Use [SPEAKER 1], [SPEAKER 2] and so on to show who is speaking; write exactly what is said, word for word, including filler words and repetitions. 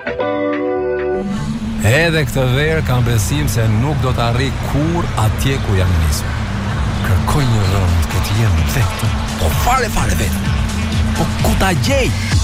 [SPEAKER 1] Edhe këtë verë kam besim se nuk do të arri kur atje ku jam nisur. Kërkoj një rënd këtë jenë vetëm, po fare fare vetëm. Po ku ta gjej?